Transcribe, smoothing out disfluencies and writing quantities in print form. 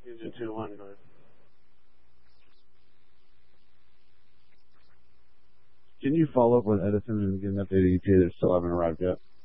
Agent 2-1, go ahead. Can you follow up with Edison and get an updated ETA that still haven't arrived yet?